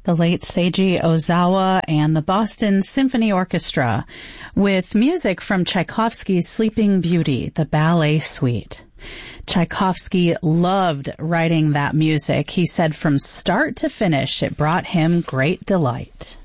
the late Seiji Ozawa and the Boston Symphony Orchestra, with music from Tchaikovsky's Sleeping Beauty, the ballet suite. Tchaikovsky loved writing that music. He said from start to finish, it brought him great delight.